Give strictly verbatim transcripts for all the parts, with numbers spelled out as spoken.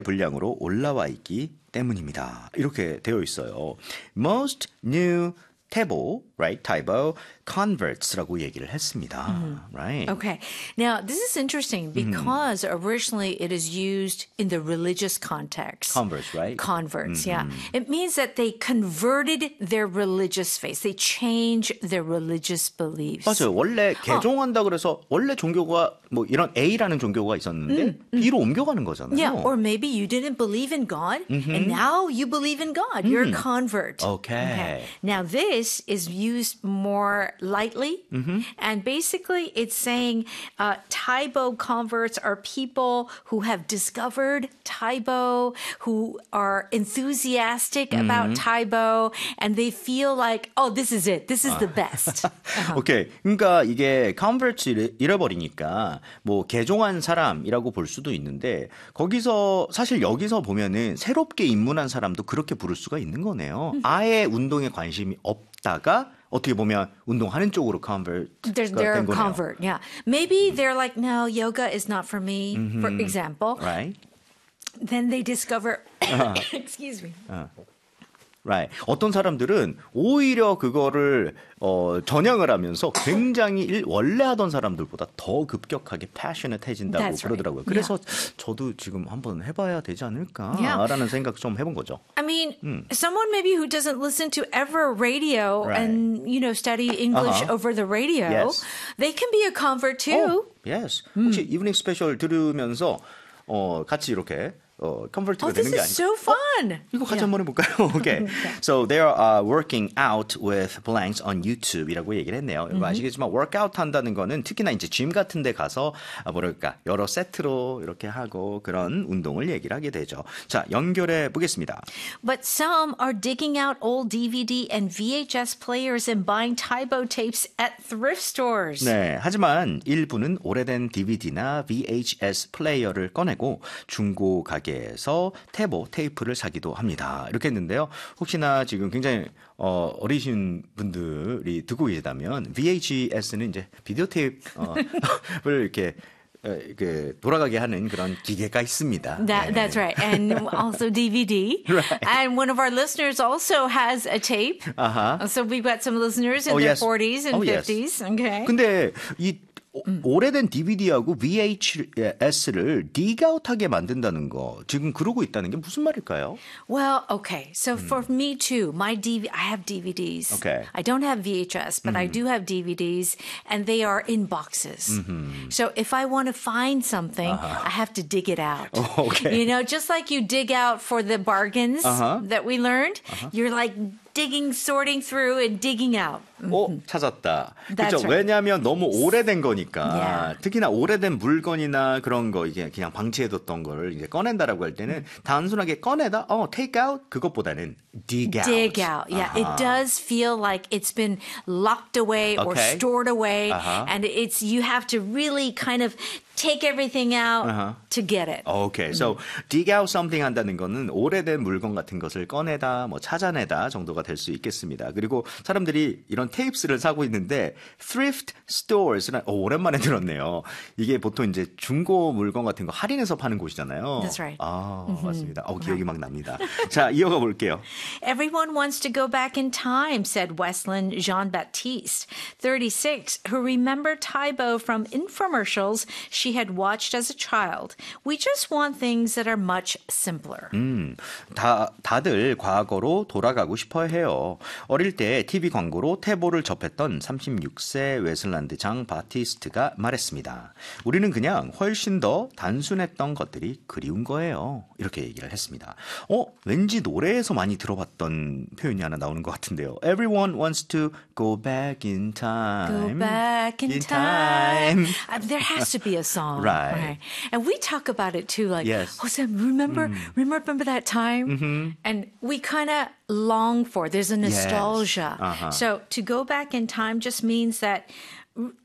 분량으로 올라와 있기 때문입니다. 이렇게 되어 있어요. Most new Taibo, right? Taibo converts라고 얘기를 했습니다. Mm. Right. Okay. Now, this is interesting because mm. originally it is used in the religious context. Converts, right? Converts, mm-hmm. yeah. It means that they converted their religious faith. They changed their religious beliefs. 맞아요. 원래 개종한다 그래서 원래 종교가 뭐 이런 A라는 종교가 있었는데 mm, mm. B로 옮겨가는 거잖아요. Yeah, or maybe you didn't believe in God mm-hmm. and now you believe in God. You're mm. a convert. Okay. okay. Now, this is used more lightly. Mm-hmm. And basically, it's saying uh, Taibo converts are people who have discovered Taibo, who are enthusiastic mm-hmm. about Taibo, and they feel like, oh, this is it. This is the best. uh-huh. 오케이. 그러니까 이게 converts 잃어버리니까 뭐 개종한 사람이라고 볼 수도 있는데 거기서 사실 여기서 보면은 새롭게 입문한 사람도 그렇게 부를 수가 있는 거네요. 아예 운동에 관심이 없다가 어떻게 보면 운동하는 쪽으로 convert they're, they're convert, yeah. Maybe they're like, no, yoga is not for me, mm-hmm. for example. Right. Then they discover, uh-huh. excuse me. Uh. Right. 어떤 사람들은 오히려 그거를 어, 전향을 하면서 굉장히 일, 원래 하던 사람들보다 더 급격하게 passionate해진다고 That's 그러더라고요. right. 그래서 yeah. 저도 지금 한번 해봐야 되지 않을까라는 yeah. 생각 좀 해본 거죠. I mean, 음. someone maybe who doesn't listen to ever radio right. and, you know, study English uh-huh. over the radio, yes. they can be a convert too. Oh, yes. 음. 혹시 이브닝 스페셜 들으면서 어, 같이 이렇게 어, 컨버트가 oh, 되는 게 아니고. This is so fun. 어? 이거 같이 yeah. 한번 해볼까요? Okay. So they are uh, working out with blanks on YouTube이라고 얘기를 했네요. 여러분 아시겠지만 workout 한다는 거는 특히나 이제 짐 같은 데 가서 아, 뭐랄까 여러 세트로 이렇게 하고 그런 운동을 얘기를 하게 되죠. 자, 연결해 보겠습니다. But some are digging out old D V D and V H S players and buying Taibo tapes at thrift stores. 네, 하지만 일부는 오래된 디비디나 V H S 플레이어를 꺼내고 중고 가게 에서 테보 테이프를 사기도 합니다. 이렇게 했는데요. 혹시나 지금 굉장히 어, 어리신 분들이 듣고 계시다면 V H S는 이제 비디오 테이프를 이렇게 그 돌아가게 하는 그런 기계가 있습니다. That, 네. That's right. And also D V D. Right. And one of our listeners also has a tape. Uh-huh. So we've got some listeners in oh, their yes. forties and oh, fifties. Yes. Okay. 근데 이 음. 오래된 디비디하고 V H S를 디그아웃하게 만든다는 거 지금 그러고 있다는 게 무슨 말일까요? Well, okay. So mm. for me too, my D V, I have D V Ds. Okay. I don't have V H S, but mm. I do have D V Ds, and they are in boxes. Mm-hmm. So if I want to find something, uh-huh. I have to dig it out. Oh, okay. You know, just like you dig out for the bargains uh-huh. that we learned, uh-huh. you're like digging, sorting through, and digging out. 오, 찾았다. That's 그렇죠. right. 왜냐하면 너무 오래된 거니까. Yeah. 특히나 오래된 물건이나 그런 거 이게 그냥 방치해뒀던 걸 이제 꺼낸다라고 할 때는 단순하게 꺼내다, 어, take out 그것보다는 dig out. Dig out. Yeah, uh-huh. It does feel like it's been locked away okay. or stored away, uh-huh. and it's you have to really kind of take everything out uh-huh. to get it. Okay, so dig out something 한다는 거는 오래된 물건 같은 것을 꺼내다, 뭐 찾아내다 정도가 될 수 있겠습니다. 그리고 사람들이 이런 테이프스를 사고 있는데 thrift stores는 어, 오랜만에 들었네요. 이게 보통 이제 중고 물건 같은 거 할인해서 파는 곳이잖아요. That's right. 아, mm-hmm. 맞습니다. 어, 기억이 막 납니다. 자, 이어가 볼게요. Everyone wants to go back in time, said Westland Jean-Baptiste, thirty-six, who remembered Taibo from infomercials she had watched as a child. We just want things that are much simpler. 음, 다, 다들 과거로 돌아가고 싶어 해요. 어릴 때 티비 광고로 테보를 접했던 삼십육 세 웨슬란드 장 바티스트가 말했습니다. 우리는 그냥 훨씬 더 단순했던 것들이 그리운 거예요. 이렇게 얘기를 했습니다. 어, 왠지 노래에서 많이 들어봤던 표현이 하나 나오는 것 같은데요. Everyone wants to go back in time. Go back in, in time. time. Uh, there has to be a song. Right. right. And we talk about it too, like, yes. oh, Sam, remember, mm. remember that time? Mm-hmm. And we kind of long for, there's a nostalgia. Yes. Uh-huh. So to go back in time just means that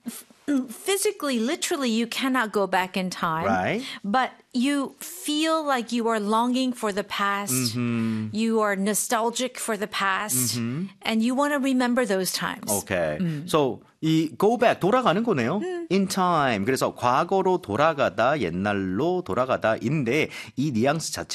physically, literally, you cannot go back in time. Right. But you feel like you are longing for the past. Mm-hmm. You are nostalgic for the past. Mm-hmm. And you want to remember those times. Okay. So 이 go back 돌아가는 거네요. In time. 그래서 과거로 돌아가다, 옛날로 돌아가다인데 이 뉘앙스 자체